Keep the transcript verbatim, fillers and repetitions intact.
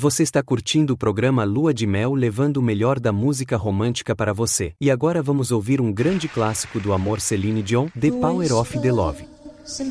Você está curtindo o programa Lua de Mel, levando o melhor da música romântica para você. E agora vamos ouvir um grande clássico do amor, Celine Dion, The Power of the Love.